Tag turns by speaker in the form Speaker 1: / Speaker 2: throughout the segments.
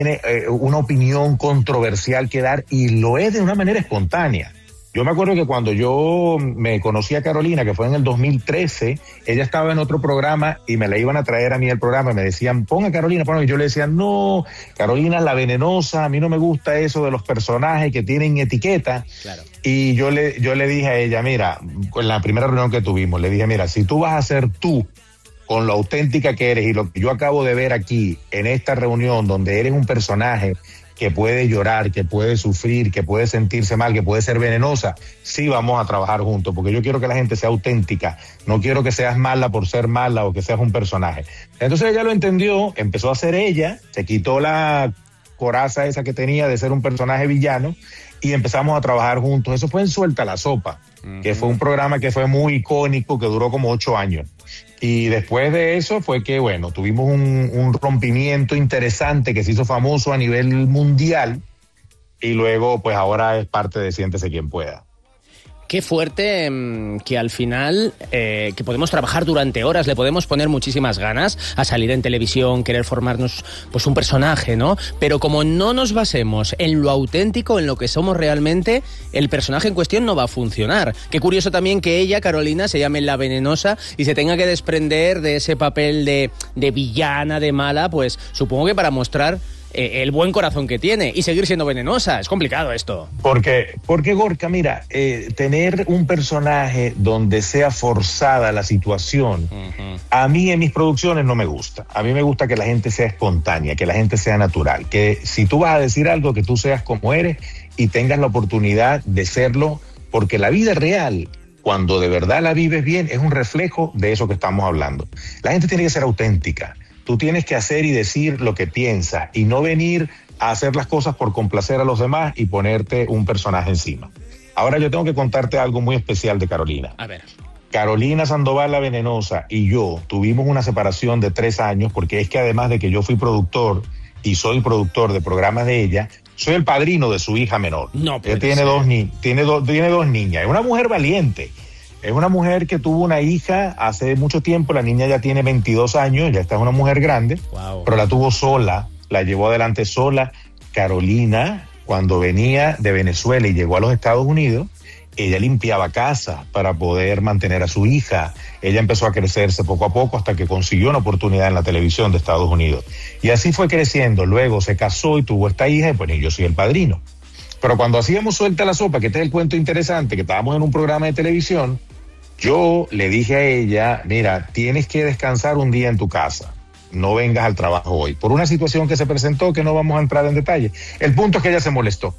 Speaker 1: una opinión controversial que dar, y lo es de una manera espontánea. Yo me acuerdo que cuando yo me conocí a Carolina, que fue en el 2013, ella estaba en otro programa y me la iban a traer a mí al programa y me decían, pon a Carolina, y yo le decía, no, Carolina es la venenosa, a mí no me gusta eso de los personajes que tienen etiqueta.
Speaker 2: Claro.
Speaker 1: Y yo le dije a ella, mira, en la primera reunión que tuvimos, le dije, mira, si tú vas a ser tú, con lo auténtica que eres y lo que yo acabo de ver aquí en esta reunión, donde eres un personaje que puede llorar, que puede sufrir, que puede sentirse mal, que puede ser venenosa, sí vamos a trabajar juntos, porque yo quiero que la gente sea auténtica, no quiero que seas mala por ser mala o que seas un personaje. Entonces ella lo entendió, empezó a ser ella, se quitó la coraza esa que tenía de ser un personaje villano y empezamos a trabajar juntos. Eso fue en Suelta la Sopa, que fue un programa que fue muy icónico, que duró como 8 años. Y después de eso fue que, bueno, tuvimos un rompimiento interesante que se hizo famoso a nivel mundial y luego, pues ahora es parte de Siéntese Quien Pueda.
Speaker 2: Qué fuerte que al final que podemos trabajar durante horas, le podemos poner muchísimas ganas a salir en televisión, querer formarnos pues un personaje, ¿no? Pero como no nos basemos en lo auténtico, en lo que somos realmente, el personaje en cuestión no va a funcionar. Qué curioso también que ella, Carolina, se llame La Venenosa y se tenga que desprender de ese papel de villana, de mala, pues supongo que para mostrar el buen corazón que tiene y seguir siendo venenosa. Es complicado esto.
Speaker 1: Porque Gorka, mira, tener un personaje donde sea forzada la situación, a mí en mis producciones no me gusta. A mí me gusta que la gente sea espontánea, que la gente sea natural, que si tú vas a decir algo, que tú seas como eres y tengas la oportunidad de serlo, porque la vida real, cuando de verdad la vives bien, es un reflejo de eso que estamos hablando. La gente tiene que ser auténtica. Tú tienes que hacer y decir lo que piensas y no venir a hacer las cosas por complacer a los demás y ponerte un personaje encima. Ahora yo tengo que contarte algo muy especial de Carolina.
Speaker 2: A ver.
Speaker 1: Carolina Sandoval La Venenosa y yo tuvimos una separación de 3 años, porque es que además de que yo fui productor y soy productor de programas de ella, soy el padrino de su hija menor.
Speaker 2: No puede
Speaker 1: ella tiene dos niñas. Es una mujer valiente. Es una mujer que tuvo una hija hace mucho tiempo, la niña ya tiene 22 años, ya está una mujer grande,
Speaker 2: wow.
Speaker 1: Pero la tuvo sola, la llevó adelante sola. Carolina, cuando venía de Venezuela y llegó a los Estados Unidos, ella limpiaba casa para poder mantener a su hija. Ella empezó a crecerse poco a poco hasta que consiguió una oportunidad en la televisión de Estados Unidos. Y así fue creciendo, luego se casó y tuvo esta hija y pues yo soy el padrino. Pero cuando hacíamos Suelta la Sopa, que este es el cuento interesante, que estábamos en un programa de televisión, yo le dije a ella, mira, tienes que descansar un día en tu casa, no vengas al trabajo hoy, por una situación que se presentó que no vamos a entrar en detalle. El punto es que ella se molestó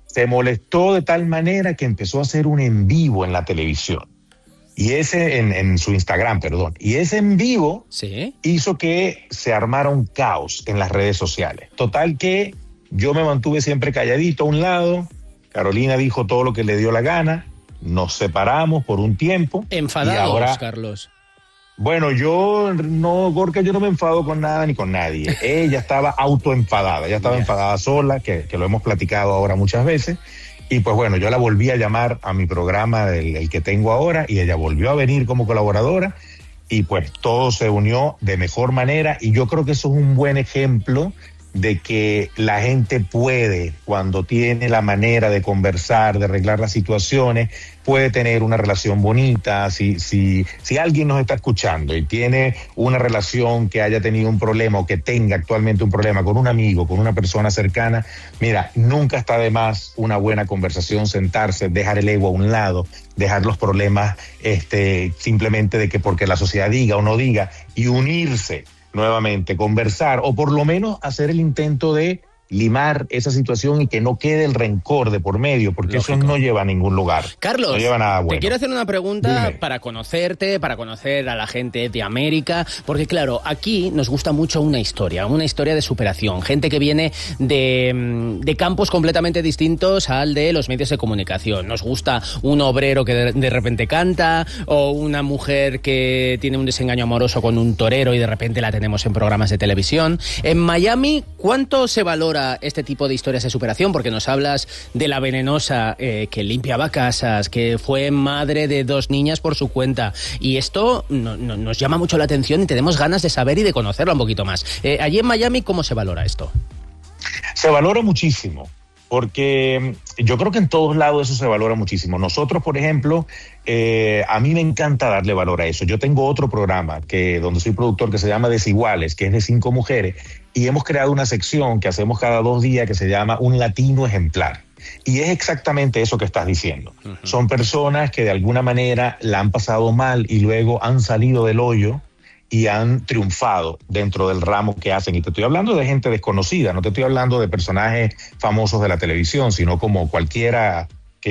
Speaker 1: de tal manera que empezó a hacer un en vivo en la televisión, y ese en su Instagram, perdón, y ese en vivo
Speaker 2: ¿sí?
Speaker 1: Hizo que se armara un caos en las redes sociales. Total que yo me mantuve siempre calladito a un lado, Carolina dijo todo lo que le dio la gana, nos separamos por un tiempo.
Speaker 2: Enfadados,
Speaker 1: y ahora,
Speaker 2: Carlos.
Speaker 1: Bueno, Gorka, yo no me enfado con nada ni con nadie. Ella estaba autoenfadada, ella estaba enfadada sola, que lo hemos platicado ahora muchas veces. Y pues bueno, yo la volví a llamar a mi programa, el que tengo ahora, y ella volvió a venir como colaboradora. Y pues todo se unió de mejor manera. Y yo creo que eso es un buen ejemplo de que la gente puede, cuando tiene la manera de conversar, de arreglar las situaciones, puede tener una relación bonita. Si alguien nos está escuchando y tiene una relación que haya tenido un problema o que tenga actualmente un problema con un amigo, con una persona cercana, mira, nunca está de más una buena conversación, sentarse, dejar el ego a un lado, dejar los problemas simplemente de que porque la sociedad diga o no diga, y unirse nuevamente, conversar o por lo menos hacer el intento de limar esa situación y que no quede el rencor de por medio, porque
Speaker 2: lógico.
Speaker 1: Eso no lleva a ningún lugar.
Speaker 2: Carlos,
Speaker 1: no lleva nada bueno.
Speaker 2: Te quiero hacer una pregunta.
Speaker 1: Dime.
Speaker 2: Para conocerte, para conocer a la gente de América, porque claro, aquí nos gusta mucho una historia de superación, gente que viene de campos completamente distintos al de los medios de comunicación. Nos gusta un obrero que de repente canta, o una mujer que tiene un desengaño amoroso con un torero y de repente la tenemos en programas de televisión. En Miami, ¿cuánto se valora este tipo de historias de superación? Porque nos hablas de La Venenosa, que limpiaba casas, que fue madre de 2 niñas por su cuenta, y esto nos llama mucho la atención y tenemos ganas de saber y de conocerlo un poquito más. Allí en Miami, ¿cómo se valora esto?
Speaker 1: Se valora muchísimo, porque yo creo que en todos lados eso se valora muchísimo. Nosotros, por ejemplo, a mí me encanta darle valor a eso. Yo tengo otro programa donde soy productor que se llama Desiguales, que es de 5 mujeres, y hemos creado una sección que hacemos cada 2 días que se llama Un Latino Ejemplar. Y es exactamente eso que estás diciendo. Uh-huh. Son personas que de alguna manera la han pasado mal y luego han salido del hoyo y han triunfado dentro del ramo que hacen. Y te estoy hablando de gente desconocida, no te estoy hablando de personajes famosos de la televisión, sino como cualquiera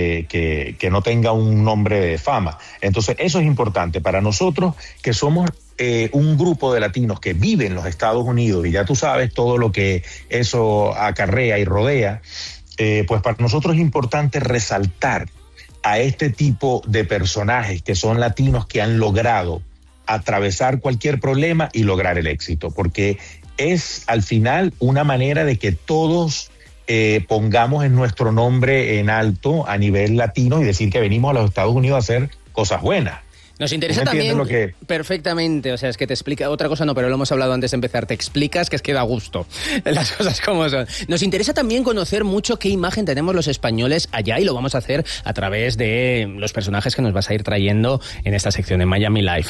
Speaker 1: que no tenga un nombre de fama. Entonces, eso es importante para nosotros, que somos un grupo de latinos que viven en los Estados Unidos, y ya tú sabes todo lo que eso acarrea y rodea. Pues para nosotros es importante resaltar a este tipo de personajes que son latinos, que han logrado atravesar cualquier problema y lograr el éxito, porque es al final una manera de que todos pongamos en nuestro nombre en alto a nivel latino y decir que venimos a los Estados Unidos a hacer cosas buenas.
Speaker 2: Nos interesa también perfectamente, o sea, es que te explica, otra cosa no, pero lo hemos hablado antes de empezar, te explicas que es que da gusto, las cosas como son. Nos interesa también conocer mucho qué imagen tenemos los españoles allá, y lo vamos a hacer a través de los personajes que nos vas a ir trayendo en esta sección de Miami Life.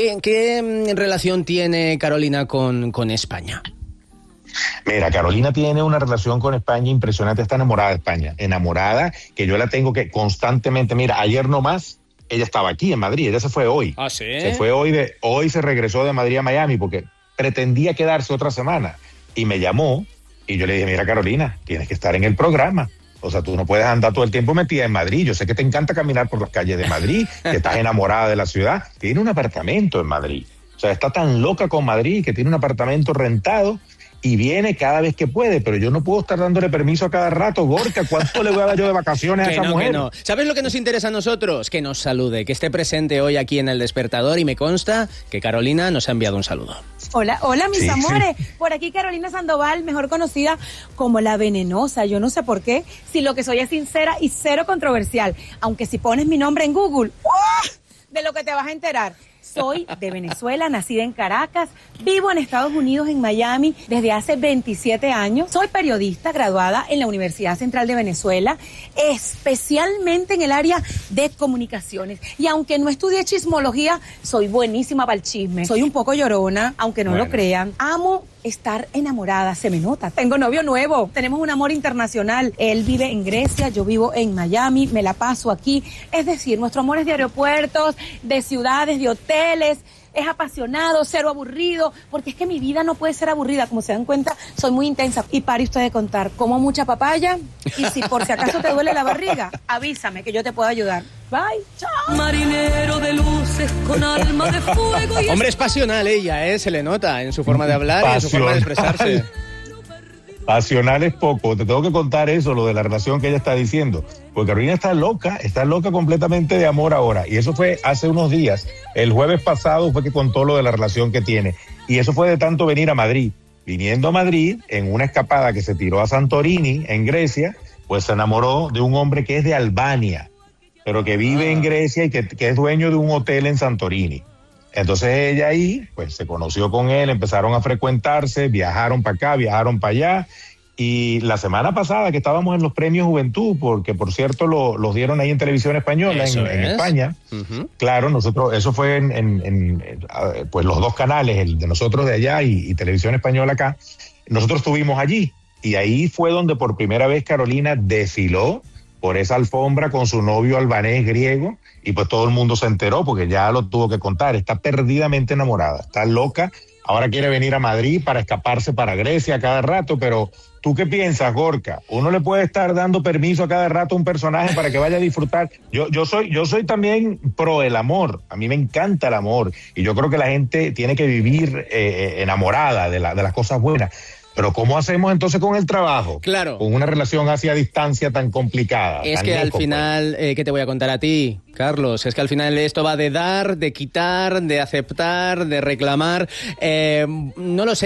Speaker 2: ¿Qué relación tiene Carolina con España?
Speaker 1: Mira, Carolina tiene una relación con España impresionante, está enamorada de España, enamorada, que yo la tengo que constantemente, mira, ayer nomás, ella estaba aquí en Madrid, ella se fue hoy.
Speaker 2: ¿Ah, sí?
Speaker 1: Se fue hoy se regresó de Madrid a Miami porque pretendía quedarse otra semana y me llamó y yo le dije, mira Carolina, tienes que estar en el programa. O sea, tú no puedes andar todo el tiempo metida en Madrid. Yo sé que te encanta caminar por las calles de Madrid, que estás enamorada de la ciudad. Tiene un apartamento en Madrid. O sea, está tan loca con Madrid que tiene un apartamento rentado y viene cada vez que puede, pero yo no puedo estar dándole permiso a cada rato. Gorka, ¿cuánto le voy a dar yo de vacaciones a esa mujer?
Speaker 2: Que no. ¿Sabes lo que nos interesa a nosotros? Que nos salude, que esté presente hoy aquí en El Despertador, y me consta que Carolina nos ha enviado un saludo.
Speaker 3: Hola mis amores. Sí. Por aquí Carolina Sandoval, mejor conocida como La Venenosa. Yo no sé por qué, si lo que soy es sincera y cero controversial. Aunque si pones mi nombre en Google, ¡oh!, de lo que te vas a enterar. Soy de Venezuela, nacida en Caracas, vivo en Estados Unidos, en Miami, desde hace 27 años. Soy periodista graduada en la Universidad Central de Venezuela, especialmente en el área de comunicaciones. Y aunque no estudié chismología, soy buenísima para el chisme. Soy un poco llorona, aunque no lo crean. Amo estar enamorada, se me nota. Tengo novio nuevo, tenemos un amor internacional. Él vive en Grecia, yo vivo en Miami, me la paso aquí. Es decir, nuestro amor es de aeropuertos, de ciudades, de hoteles. Es apasionado, cero aburrido, porque es que mi vida no puede ser aburrida. Como se dan cuenta, soy muy intensa. Y pare usted de contar, como mucha papaya, y si por si acaso te duele la barriga, avísame que yo te puedo ayudar. Bye, chao.
Speaker 4: Marinero de luces con alma de fuego.
Speaker 2: Hombre, es pasional ella, se le nota en su forma de hablar y en su forma de expresarse.
Speaker 1: Pasional es poco, te tengo que contar eso, lo de la relación que ella está diciendo, porque Carolina está loca completamente de amor ahora, y eso fue hace unos días. El jueves pasado fue que contó lo de la relación que tiene, y eso fue de tanto venir a Madrid. Viniendo a Madrid, en una escapada que se tiró a Santorini, en Grecia, pues se enamoró de un hombre que es de Albania, pero que vive en Grecia y que es dueño de un hotel en Santorini. Entonces ella ahí, pues se conoció con él, empezaron a frecuentarse, viajaron para acá, viajaron para allá, y la semana pasada que estábamos en los premios Juventud, porque por cierto los dieron ahí en Televisión Española, en España, claro, nosotros, eso fue pues los dos canales, el de nosotros de allá y Televisión Española acá, nosotros estuvimos allí, y ahí fue donde por primera vez Carolina desfiló por esa alfombra con su novio albanés griego, y pues todo el mundo se enteró porque ya lo tuvo que contar. Está perdidamente enamorada, está loca, ahora quiere venir a Madrid para escaparse para Grecia cada rato. Pero ¿tú qué piensas, Gorka? ¿Uno le puede estar dando permiso a cada rato a un personaje para que vaya a disfrutar? Yo soy también pro el amor, a mí me encanta el amor, y yo creo que la gente tiene que vivir enamorada de las cosas buenas. Pero ¿cómo hacemos entonces con el trabajo?
Speaker 2: Claro.
Speaker 1: Con una relación hacia distancia tan complicada.
Speaker 2: Es que al final, ¿qué te voy a contar a ti, Carlos? Es que al final esto va de dar, de quitar, de aceptar, de reclamar. No lo sé,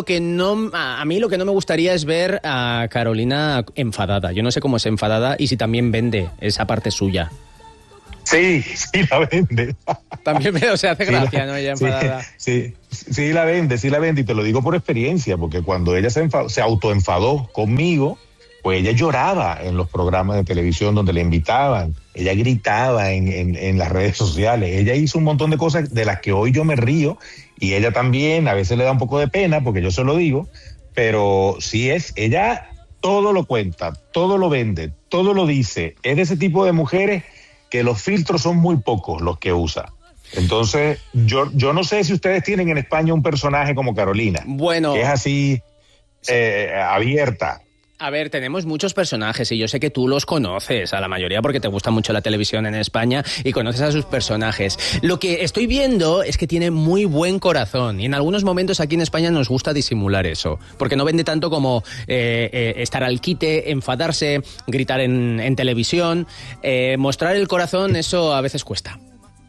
Speaker 2: a mí lo que no me gustaría es ver a Carolina enfadada. Yo no sé cómo es enfadada y si también vende esa parte suya.
Speaker 1: Sí, la vende.
Speaker 2: También se hace gracia, ¿no? Ella enfadada.
Speaker 1: Sí, la vende, y te lo digo por experiencia, porque cuando ella se autoenfadó conmigo, pues ella lloraba en los programas de televisión donde le invitaban, ella gritaba en las redes sociales, ella hizo un montón de cosas de las que hoy yo me río, y ella también a veces le da un poco de pena, porque yo se lo digo, pero sí ella todo lo cuenta, todo lo vende, todo lo dice, es de ese tipo de mujeres que los filtros son muy pocos los que usa. Entonces, yo no sé si ustedes tienen en España un personaje como Carolina,
Speaker 2: bueno,
Speaker 1: que es así abierta.
Speaker 2: A ver, tenemos muchos personajes y yo sé que tú los conoces a la mayoría porque te gusta mucho la televisión en España y conoces a sus personajes. Lo que estoy viendo es que tiene muy buen corazón y en algunos momentos aquí en España nos gusta disimular eso, porque no vende tanto como estar al quite, enfadarse, gritar en televisión. Mostrar el corazón, eso a veces cuesta.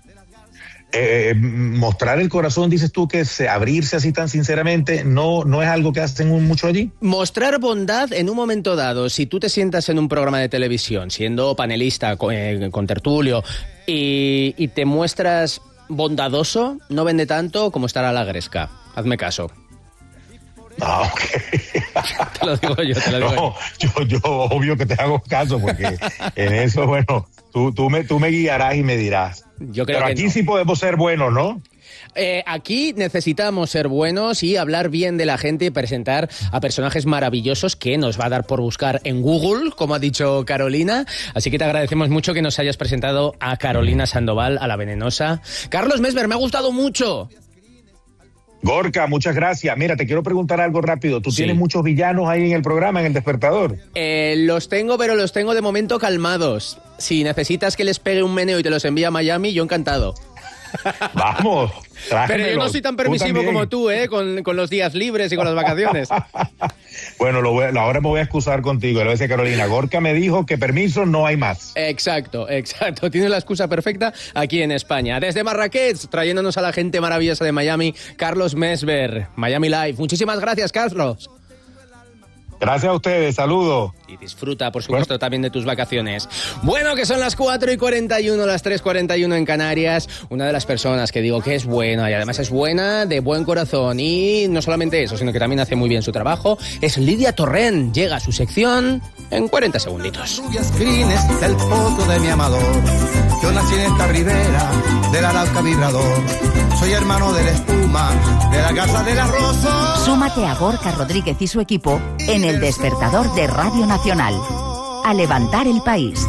Speaker 1: Mostrar el corazón, dices tú, que abrirse así tan sinceramente no es algo que hacen mucho allí.
Speaker 2: Mostrar bondad en un momento dado, si tú te sientas en un programa de televisión siendo panelista con tertulio y te muestras bondadoso, no vende tanto como estar a la gresca. Hazme caso.
Speaker 1: Ah, ok.
Speaker 2: Te lo digo yo.
Speaker 1: Yo obvio que te hago caso, porque en eso, bueno, tú me guiarás y me dirás.
Speaker 2: Yo creo
Speaker 1: Pero
Speaker 2: que
Speaker 1: aquí
Speaker 2: no.
Speaker 1: Sí podemos ser buenos, ¿no?
Speaker 2: Aquí necesitamos ser buenos y hablar bien de la gente y presentar a personajes maravillosos que nos va a dar por buscar en Google, como ha dicho Carolina. Así que te agradecemos mucho que nos hayas presentado a Carolina Sandoval, a la venenosa. Carlos Mesver, me ha gustado mucho.
Speaker 1: Gorka, muchas gracias. Mira, te quiero preguntar algo rápido. ¿Tú tienes muchos villanos ahí en el programa, en El Despertador?
Speaker 2: Los tengo, pero los tengo de momento calmados. Si necesitas que les pegue un meneo y te los envíe a Miami, yo encantado.
Speaker 1: Vamos,
Speaker 2: pero yo no soy tan permisivo como tú, con los días libres y con las vacaciones.
Speaker 1: Bueno, ahora me voy a excusar contigo. Le voy a decir, Carolina, Gorka me dijo que permiso no hay más.
Speaker 2: Exacto. Tienes la excusa perfecta aquí en España. Desde Marrakech, trayéndonos a la gente maravillosa de Miami, Carlos Mesver, Miami Live. Muchísimas gracias, Carlos.
Speaker 1: Gracias a ustedes, saludos.
Speaker 2: Y disfruta, por supuesto, también de tus vacaciones. Bueno, que son las 4:41, las 3:41 en Canarias. Una de las personas que digo que es buena y además es buena, de buen corazón. Y no solamente eso, sino que también hace muy bien su trabajo, es Lidia Torrent. Llega a su sección en 40 segunditos.
Speaker 5: Rubias crines del poto de mi amador. Yo nací en esta ribera del Arauca vibrador. Soy hermano de la espuma, de la casa del arroz.
Speaker 6: Súmate a Gorka Rodríguez y su equipo en El Despertador de Radio Nacional. A levantar el país.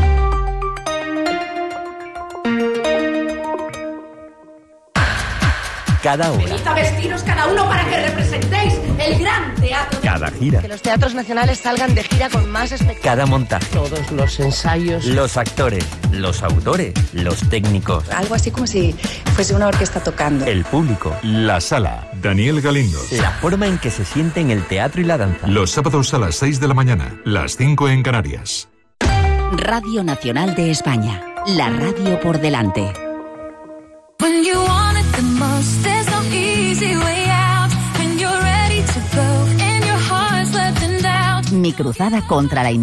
Speaker 7: Cada hora.
Speaker 8: Venid a vestiros cada uno para que representéis el gran teatro.
Speaker 7: Cada gira.
Speaker 8: Que los teatros nacionales salgan de gira con más espectáculos.
Speaker 7: Cada montaje.
Speaker 8: Todos los ensayos.
Speaker 7: Los actores, los autores, los técnicos.
Speaker 9: Algo así como si fuese una orquesta tocando.
Speaker 7: El público.
Speaker 10: La sala. Daniel Galindo.
Speaker 7: La forma en que se sienten el teatro y la danza.
Speaker 10: Los sábados a las 6 de la mañana, las 5 en Canarias.
Speaker 6: Radio Nacional de España. La radio por delante.
Speaker 4: When you want it the most, there's no easy way out. When you're ready to go and your heart's left in doubt.
Speaker 6: Mi cruzada contra la